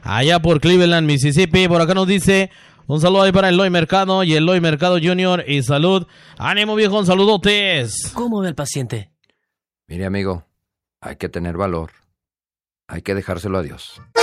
allá por Cleveland, Mississippi. Por acá nos dice, un saludo ahí para Eloy Mercado y Eloy Mercado Jr. y salud. Ánimo, viejo, saludotes. ¿Cómo ve el paciente? Mire, amigo, hay que tener valor. Hay que dejárselo a Dios.